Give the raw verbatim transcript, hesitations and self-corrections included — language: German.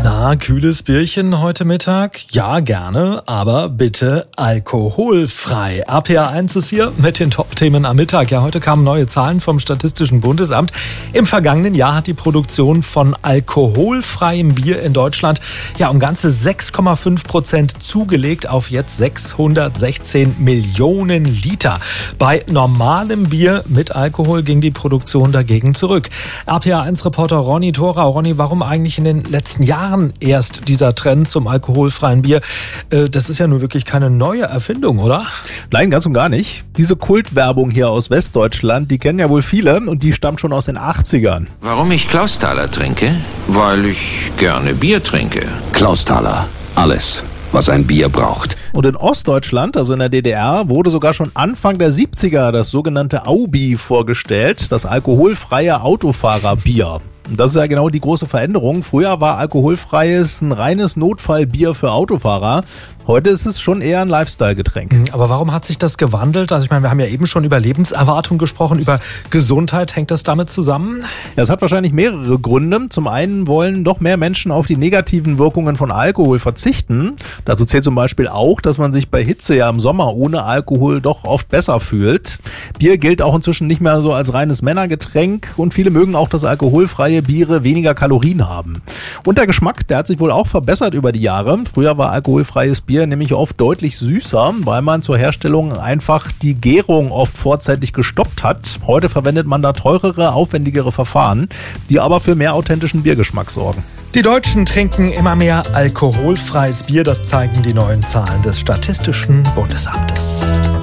Na, kühles Bierchen heute Mittag? Ja, gerne, aber bitte alkoholfrei. A P A eins ist hier mit den Top-Themen am Mittag. Ja, heute kamen neue Zahlen vom Statistischen Bundesamt. Im vergangenen Jahr hat die Produktion von alkoholfreiem Bier in Deutschland ja um ganze sechs Komma fünf Prozent zugelegt auf jetzt sechshundertsechzehn Millionen Liter. Bei normalem Bier mit Alkohol ging die Produktion dagegen zurück. A P A eins Reporter Ronny Thorau. Ronny, warum eigentlich in den letzten Jahren erst dieser Trend zum alkoholfreien Bier? Das ist ja nun wirklich keine neue Erfindung, oder? Nein, ganz und gar nicht. Diese Kultwerbung hier aus Westdeutschland, die kennen ja wohl viele und die stammt schon aus den achtzigern. Warum ich Klausthaler trinke? Weil ich gerne Bier trinke. Klausthaler, alles, was ein Bier braucht. Und in Ostdeutschland, also in der D D R, wurde sogar schon Anfang der siebziger das sogenannte Aubi vorgestellt, das alkoholfreie Autofahrerbier. Das ist ja genau die große Veränderung. Früher war alkoholfreies ein reines Notfallbier für Autofahrer. Heute ist es schon eher ein Lifestyle-Getränk. Aber warum hat sich das gewandelt? Also ich meine, wir haben ja eben schon über Lebenserwartung gesprochen, über Gesundheit. Hängt das damit zusammen? Ja, es hat wahrscheinlich mehrere Gründe. Zum einen wollen doch mehr Menschen auf die negativen Wirkungen von Alkohol verzichten. Dazu zählt zum Beispiel auch, dass man sich bei Hitze ja im Sommer ohne Alkohol doch oft besser fühlt. Bier gilt auch inzwischen nicht mehr so als reines Männergetränk und viele mögen auch, dass alkoholfreie Biere weniger Kalorien haben. Und der Geschmack, der hat sich wohl auch verbessert über die Jahre. Früher war alkoholfreies Bier nämlich oft deutlich süßer, weil man zur Herstellung einfach die Gärung oft vorzeitig gestoppt hat. Heute verwendet man da teurere, aufwendigere Verfahren, die aber für mehr authentischen Biergeschmack sorgen. Die Deutschen trinken immer mehr alkoholfreies Bier, das zeigen die neuen Zahlen des Statistischen Bundesamtes.